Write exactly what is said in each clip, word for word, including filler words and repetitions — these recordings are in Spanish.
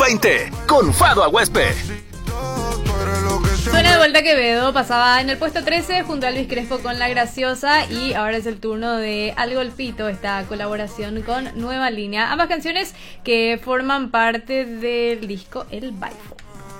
veinte con Fado Aguespe. Suena de vuelta Quevedo, pasaba en el puesto trece junto a Luis Crespo con La Graciosa y ahora es el turno de Al Golpito, esta colaboración con Nueva Línea. Ambas canciones que forman parte del disco El Baifo.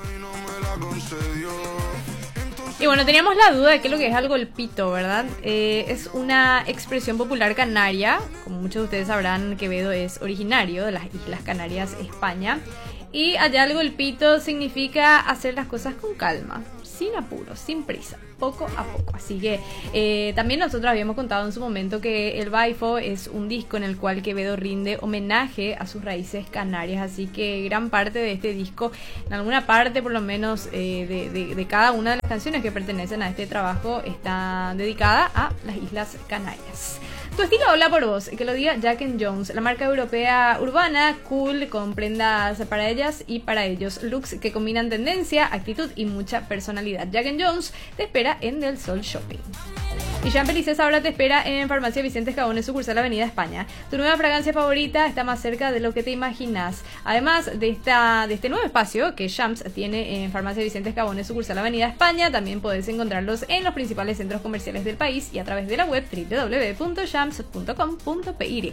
Y bueno, teníamos la duda de qué es lo que es Al Golpito, ¿verdad? Eh, es una expresión popular canaria. Como muchos de ustedes sabrán, Quevedo es originario de las Islas Canarias, España. Y allá Al Golpito significa hacer las cosas con calma, sin apuro, sin prisa, poco a poco. Así que eh, también nosotros habíamos contado en su momento que El Baifo es un disco en el cual Quevedo rinde homenaje a sus raíces canarias. Así que gran parte de este disco, en alguna parte por lo menos eh, de, de, de cada una de las canciones que pertenecen a este trabajo, está dedicada a las Islas Canarias. Tu estilo habla por vos, que lo diga Jack and Jones, la marca europea urbana, cool, con prendas para ellas y para ellos, looks que combinan tendencia, actitud y mucha personalidad. Jack and Jones te espera en Del Sol Shopping. Y Jean Pelices ahora te espera en Farmacia Vicente Escabone, sucursal Avenida España. Tu nueva fragancia favorita está más cerca de lo que te imaginas. Además de esta de este nuevo espacio que Shams tiene en Farmacia Vicente Escabone, sucursal Avenida España, también podés encontrarlos en los principales centros comerciales del país y a través de la web doble u doble u doble u punto shams punto com punto p y.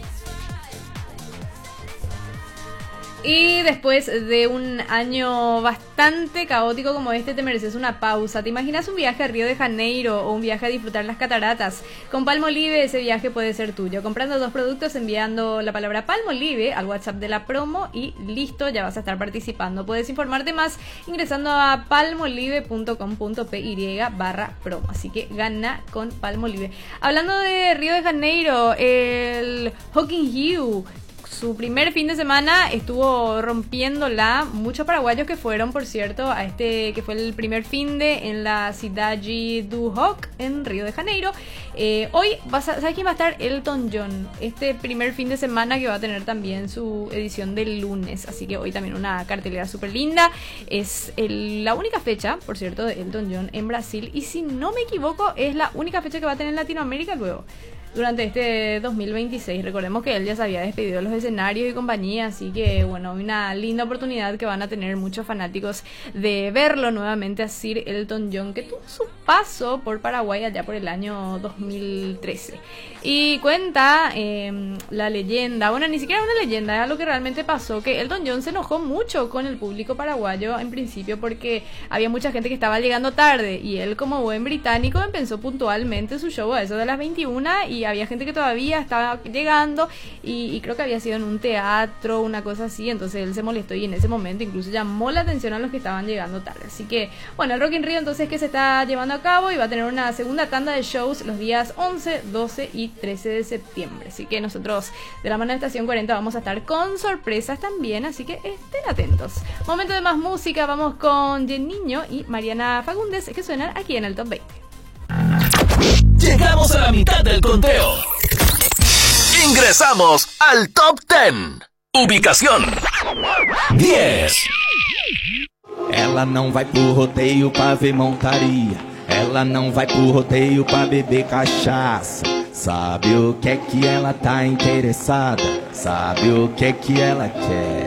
Y después de un año bastante caótico como este, te mereces una pausa. ¿Te imaginas un viaje a Río de Janeiro o un viaje a disfrutar las cataratas? Con Palmolive ese viaje puede ser tuyo. Comprando dos productos, enviando la palabra Palmolive al WhatsApp de la promo y listo, ya vas a estar participando. Puedes informarte más ingresando a palmolive punto com punto p y barra promo. Así que gana con Palmolive. Hablando de Río de Janeiro, el Hocking Hill, su primer fin de semana estuvo rompiéndola. Muchos paraguayos que fueron, por cierto, a este que fue el primer fin de en la Cidade do Rock en Río de Janeiro. Eh, hoy, vas a, ¿sabes quién va a estar? Elton John. Este primer fin de semana que va a tener también su edición del lunes. Así que hoy también una cartelera súper linda. Es el, la única fecha, por cierto, de Elton John en Brasil. Y si no me equivoco, es la única fecha que va a tener en Latinoamérica luego, durante este dos mil veintiséis. Recordemos que él ya se había despedido de los escenarios y compañía, así que bueno, una linda oportunidad que van a tener muchos fanáticos de verlo nuevamente a Sir Elton John, que tuvo su paso por Paraguay allá por el año dos mil trece. Y cuenta eh, la leyenda, bueno, ni siquiera una leyenda, es algo que realmente pasó, que Elton John se enojó mucho con el público paraguayo en principio porque había mucha gente que estaba llegando tarde y él, como buen británico, empezó puntualmente su show a eso de las veintiuna y había gente que todavía estaba llegando y, y creo que había sido en un teatro, una cosa así. Entonces él se molestó y en ese momento incluso llamó la atención a los que estaban llegando tarde. Así que bueno, el Rock in Rio entonces que se está llevando a cabo y va a tener una segunda tanda de shows los días once, doce y trece de septiembre. Así que nosotros de la mano de Estación cuarenta vamos a estar con sorpresas también, así que estén atentos. Momento de más música, vamos con Jeniño y Mariana Fagundes, que suenan aquí en el Top veinte. Llegamos a la mitad del conteo. Ingresamos al Top diez. Ubicación diez. Ela não vai pro rodeio pra ver montaria. Ela não vai pro rodeio pra beber cachaça. Sabe o que é que ela tá interessada? Sabe o que é que ela quer?